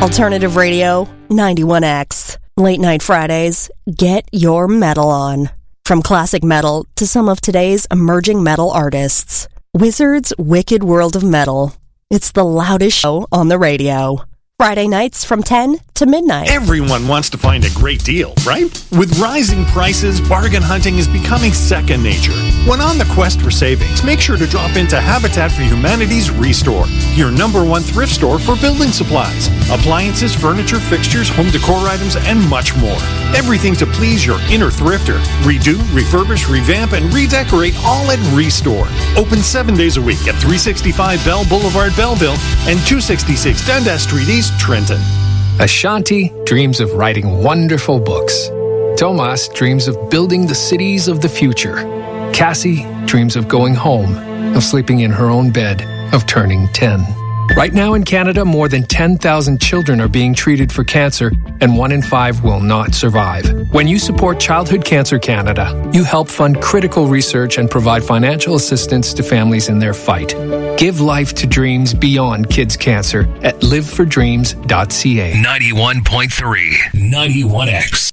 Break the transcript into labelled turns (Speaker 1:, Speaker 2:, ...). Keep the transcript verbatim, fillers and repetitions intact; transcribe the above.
Speaker 1: Alternative Radio, ninety-one X. Late Night Fridays, get your metal on. From classic metal to some of today's emerging metal artists. Wizard's Wicked World of Metal. It's the loudest show on the radio. Friday nights from ten to midnight.
Speaker 2: Everyone wants to find a great deal, right? With rising prices, bargain hunting is becoming second nature. When on the quest for savings, make sure to drop into Habitat for Humanity's Restore, your number one thrift store for building supplies, appliances, furniture, fixtures, home decor items, and much more. Everything to please your inner thrifter. Redo, refurbish, revamp, and redecorate all at Restore. Open seven days a week at three sixty-five Bell Boulevard, Belleville, and two sixty-six Dundas Street East, Trenton.
Speaker 3: Ashanti dreams of writing wonderful books. Tomas dreams of building the cities of the future. Cassie dreams of going home, of sleeping in her own bed, of turning ten. Right now in Canada, more than ten thousand children are being treated for cancer, and one in five will not survive. When you support Childhood Cancer Canada, you help fund critical research and provide financial assistance to families in their fight. Give life to dreams beyond kids' cancer at live for dreams dot c a.
Speaker 4: ninety-one point three, ninety-one X.